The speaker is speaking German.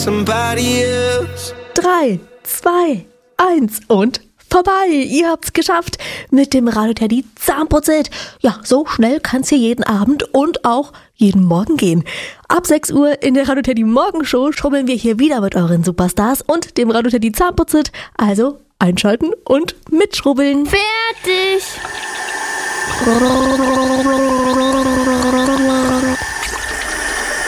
somebody else. 3, 2, 1 und vorbei. Ihr habt's geschafft mit dem Radio Teddy Zahnputz-Hit. Ja, so schnell kann's hier jeden Abend und auch jeden Morgen gehen. Ab 6 Uhr in der Radio Teddy Morgenshow schrubbeln wir hier wieder mit euren Superstars und dem Radio Teddy Zahnputz-Hit. Also einschalten und mitschrubbeln. Fertig!